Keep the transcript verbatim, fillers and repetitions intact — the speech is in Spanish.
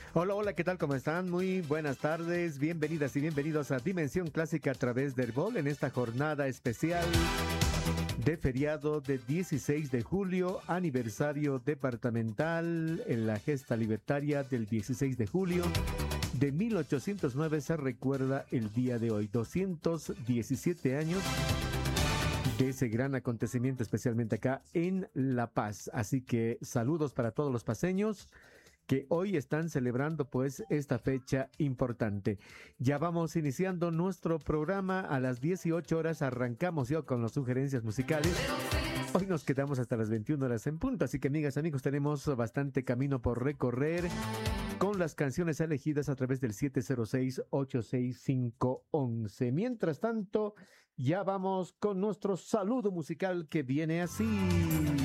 Hola, hola, ¿qué tal? ¿Cómo están? Muy buenas tardes, bienvenidas y bienvenidos a Dimensión Clásica a través del Vol en esta jornada especial de feriado de dieciséis de julio, aniversario departamental en la gesta libertaria del dieciséis de julio de mil ochocientos nueve. Se recuerda el día de hoy, doscientos diecisiete años de ese gran acontecimiento, especialmente acá en La Paz. Así que saludos para todos los paceños que hoy están celebrando pues esta fecha importante. Ya vamos iniciando nuestro programa a las dieciocho horas, arrancamos ya con las sugerencias musicales. Hoy nos quedamos hasta las veintiuna horas en punto, así que amigas, amigos, tenemos bastante camino por recorrer con las canciones elegidas a través del siete cero seis, ocho seis cinco, once. Mientras tanto, ya vamos con nuestro saludo musical que viene así.